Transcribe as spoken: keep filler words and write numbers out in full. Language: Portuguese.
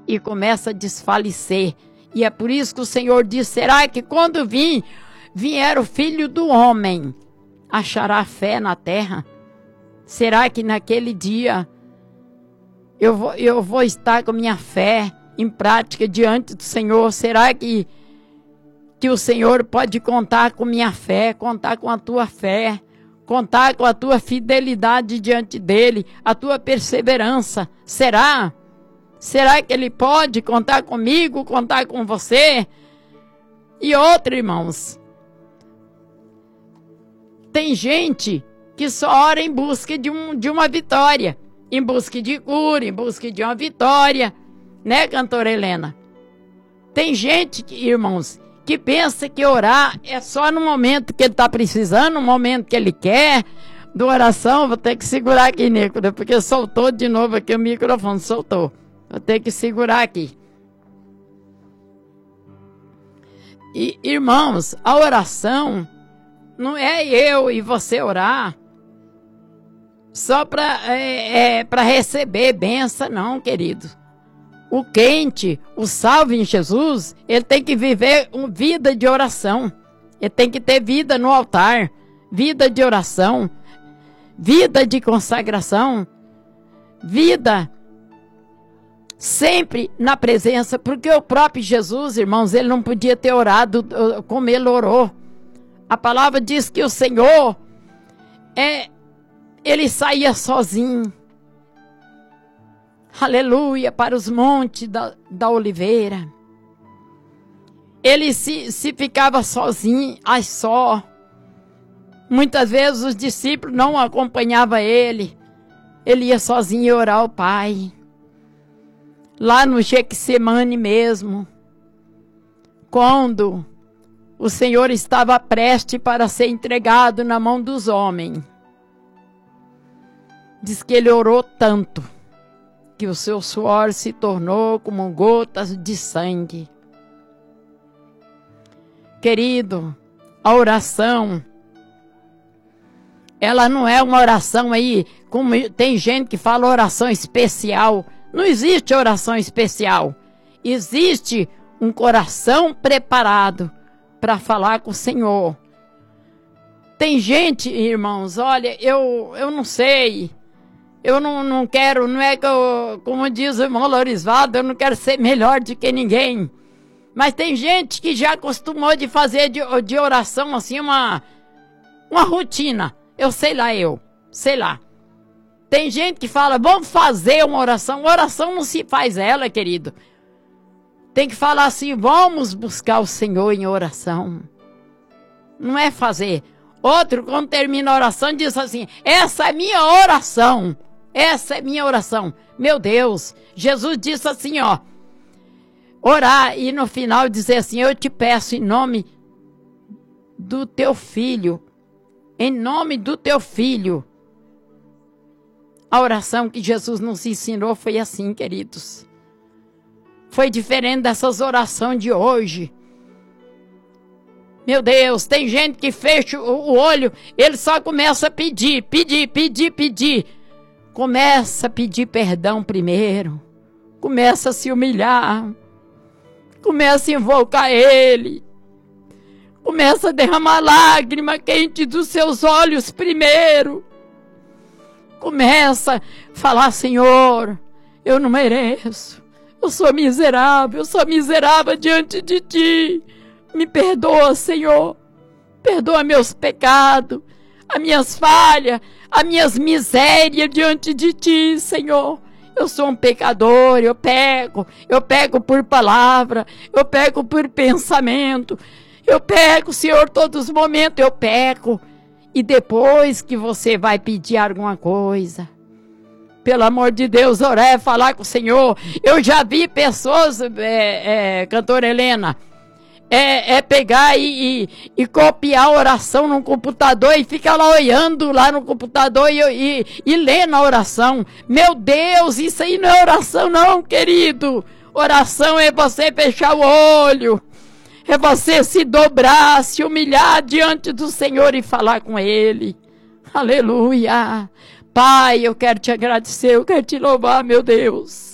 e começa a desfalecer. E é por isso que o Senhor diz, será que quando vir, vier o Filho do Homem, achará fé na terra? Será que naquele dia eu vou, eu vou estar com minha fé em prática diante do Senhor? Será que, que o Senhor pode contar com minha fé, contar com a tua fé, contar com a tua fidelidade diante dele, a tua perseverança? Será? Será que ele pode contar comigo, contar com você? E outra, irmãos, tem gente que só ora em busca de, um, de uma vitória, em busca de cura, em busca de uma vitória, né, cantora Helena? Tem gente, que, irmãos, que pensa que orar é só no momento que ele está precisando, no momento que ele quer, do oração. Vou ter que segurar aqui, Nicolas, porque soltou de novo aqui o microfone, soltou. Vou ter que segurar aqui. E, irmãos, a oração não é eu e você orar só para é, é, para receber bênção, não, querido. O crente, o salvo em Jesus, ele tem que viver uma vida de oração. Ele tem que ter vida no altar, vida de oração, vida de consagração, vida sempre na presença, porque o próprio Jesus, irmãos, ele não podia ter orado como ele orou. A palavra diz que o Senhor, é, ele saía sozinho, aleluia, para os montes da, da oliveira. Ele se, se ficava sozinho, a só. Muitas vezes os discípulos não acompanhavam ele. Ele ia sozinho orar ao Pai. Lá no Getsemane mesmo, quando o Senhor estava prestes para ser entregado na mão dos homens, diz que ele orou tanto, que o seu suor se tornou como gotas de sangue. Querido, a oração, ela não é uma oração aí, como tem gente que fala oração especial. Não existe oração especial. Existe um coração preparado para falar com o Senhor. Tem gente, irmãos, olha, eu, eu não sei, eu não, não quero, não é que eu, como diz o irmão Lorisvaldo, eu não quero ser melhor do que ninguém. Mas tem gente que já acostumou de fazer de, de oração assim uma, uma rotina. Eu sei lá, eu, sei lá. Tem gente que fala, vamos fazer uma oração. Oração não se faz ela, querido. Tem que falar assim, vamos buscar o Senhor em oração. Não é fazer. Outro, quando termina a oração, diz assim, essa é minha oração. Essa é minha oração. Meu Deus, Jesus disse assim, ó. Orar e no final dizer assim, eu te peço em nome do teu filho. Em nome do teu filho. A oração que Jesus nos ensinou foi assim, queridos. Foi diferente dessas orações de hoje. Meu Deus, tem gente que fecha o olho, ele só começa a pedir, pedir, pedir, pedir. Começa a pedir perdão primeiro. Começa a se humilhar. Começa a invocar ele. Começa a derramar lágrima quente dos seus olhos primeiro. Começa a falar, Senhor, eu não mereço, eu sou miserável, eu sou miserável diante de Ti. Me perdoa, Senhor, perdoa meus pecados, as minhas falhas, as minhas misérias diante de Ti, Senhor. Eu sou um pecador, eu peco, eu peco por palavra, eu peco por pensamento, eu peco, Senhor, todos os momentos eu peco. E depois que você vai pedir alguma coisa, pelo amor de Deus, orar é falar com o Senhor. Eu já vi pessoas, é, é, cantora Helena, é, é pegar e, e, e copiar a oração no computador e ficar lá olhando lá no computador e, e, e lendo a oração. Meu Deus, isso aí não é oração não, querido. Oração é você fechar o olho. É você se dobrar, se humilhar diante do Senhor e falar com Ele. Aleluia. Pai, eu quero te agradecer, eu quero te louvar, meu Deus.